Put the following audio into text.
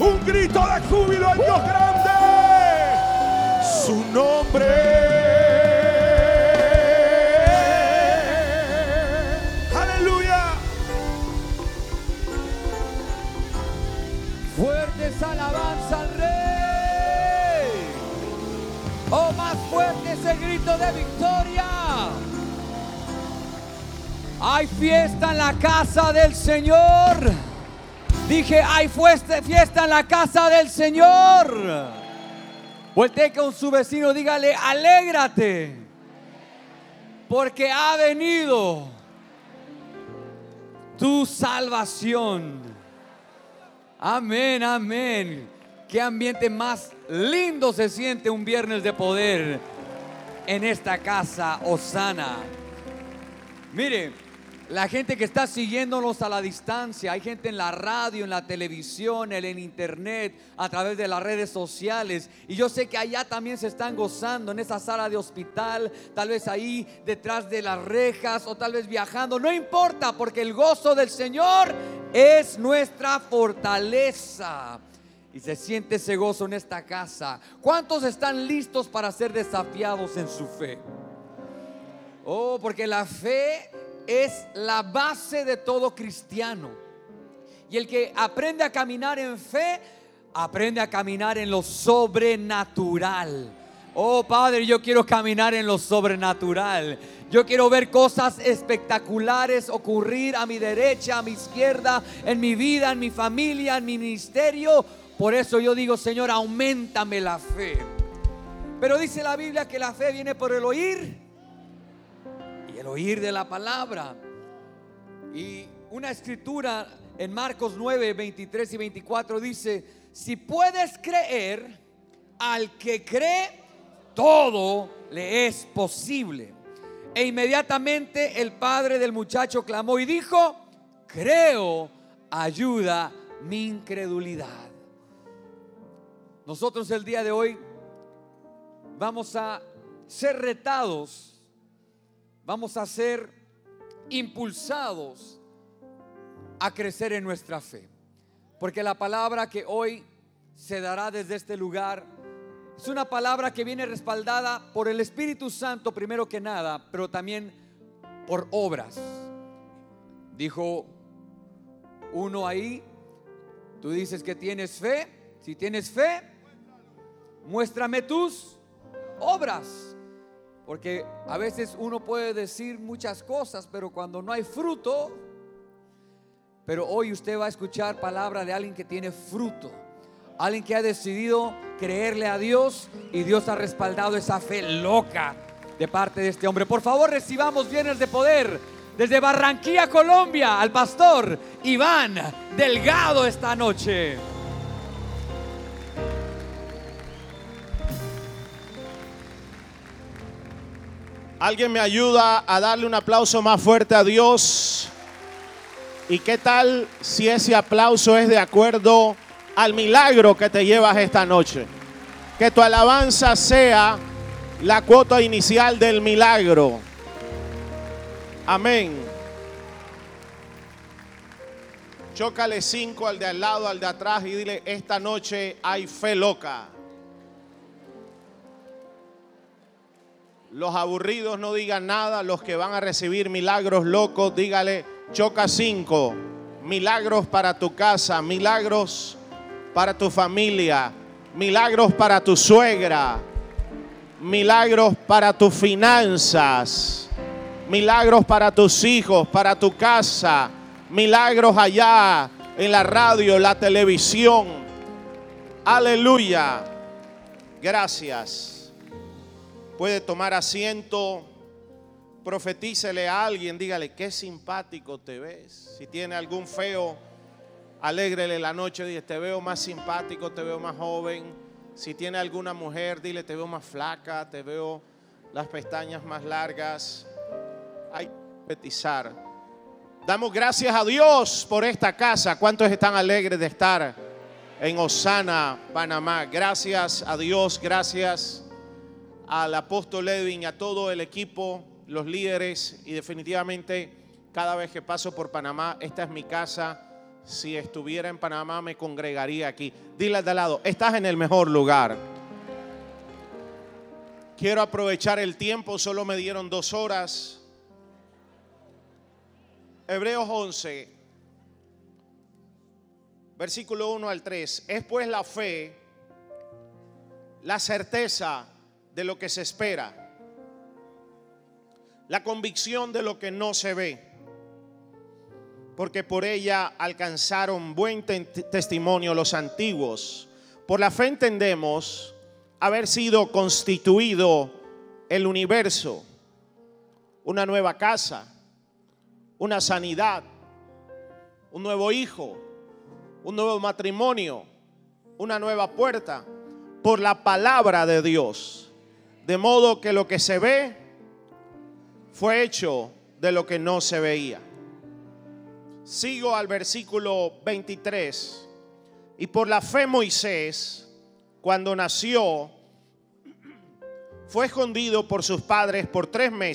Un grito de júbilo al Dios grande. Su nombre. Aleluya. Fuertes alabanza al Rey. Oh, más fuerte ese grito de victoria. Hay fiesta en la casa del Señor. Dije, hay fiesta en la casa del Señor. Voltee con su vecino, dígale, alégrate, porque ha venido tu salvación. Amén, amén. Qué ambiente más lindo se siente un viernes de poder en esta casa, Osana. Mire, la gente que está siguiéndonos a la distancia, hay gente en la radio, en la televisión, en internet, a través de las redes sociales. Y yo sé que allá también se están gozando en esa sala de hospital, tal vez ahí detrás de las rejas o tal vez viajando. No importa, porque el gozo del Señor es nuestra fortaleza. Y se siente ese gozo en esta casa. ¿Cuántos están listos para ser desafiados en su fe? Oh, porque la fe es la base de todo cristiano. Y el que aprende a caminar en fe, aprende a caminar en lo sobrenatural. Oh, Padre, yo quiero caminar en lo sobrenatural. Yo quiero ver cosas espectaculares ocurrir a mi derecha, a mi izquierda, en mi vida, en mi familia, en mi ministerio. Por eso yo digo, Señor, auméntame la fe. Pero dice la Biblia que la fe viene por el oír, el oír de la palabra. Y una escritura en Marcos 9, 23 y 24 dice: si puedes creer, al que cree, todo le es posible. E inmediatamente el padre del muchacho clamó y dijo: creo, ayuda mi incredulidad. Nosotros el día de hoy vamos a ser retados, vamos a ser impulsados a crecer en nuestra fe, porque la palabra que hoy se dará desde este lugar es una palabra que viene respaldada por el Espíritu Santo primero que nada, pero también por obras. Dijo uno ahí: tú dices que tienes fe. Si tienes fe, muéstrame tus obras. Porque a veces uno puede decir muchas cosas, pero cuando no hay fruto. Pero hoy usted va a escuchar palabra de alguien que tiene fruto, alguien que ha decidido creerle a Dios, y Dios ha respaldado esa fe loca de parte de este hombre. Por favor, recibamos Viernes de Poder desde Barranquilla, Colombia, al pastor Iván Delgado esta noche. ¿Alguien me ayuda a darle un aplauso más fuerte a Dios? ¿Y qué tal si ese aplauso es de acuerdo al milagro que te llevas esta noche? Que tu alabanza sea la cuota inicial del milagro. Amén. Chócale 5 al de al lado, al de atrás, y dile: esta noche hay fe loca. Los aburridos no digan nada. Los que van a recibir milagros locos, dígale: choca 5. Milagros para tu casa, milagros para tu familia, milagros para tu suegra, milagros para tus finanzas, milagros para tus hijos, para tu casa, milagros allá en la radio, la televisión. Aleluya. Gracias. Puede tomar asiento. Profetícele a alguien, dígale: qué simpático te ves. Si tiene algún feo, alégrele la noche, dile: te veo más simpático, te veo más joven. Si tiene alguna mujer, dile: te veo más flaca, te veo las pestañas más largas. Hay que profetizar. Damos gracias a Dios por esta casa. ¿Cuántos están alegres de estar en Osana, Panamá? Gracias a Dios, gracias al apóstol Edwin y a todo el equipo, los líderes, y definitivamente cada vez que paso por Panamá, esta es mi casa. Si estuviera en Panamá me congregaría aquí. Dile al de al lado, estás en el mejor lugar. Quiero aprovechar el tiempo, solo me dieron 2 horas. Hebreos 11, versículo 1 al 3. Es pues la fe, la certeza de lo que se espera, la convicción de lo que no se ve, porque por ella alcanzaron buen testimonio los antiguos. Por la fe entendemos haber sido constituido el universo, una nueva casa, una sanidad, un nuevo hijo, un nuevo matrimonio, una nueva puerta, por la palabra de Dios. De modo que lo que se ve fue hecho de lo que no se veía. Sigo al versículo 23. Y por la fe Moisés, cuando nació, fue escondido por sus padres por 3 meses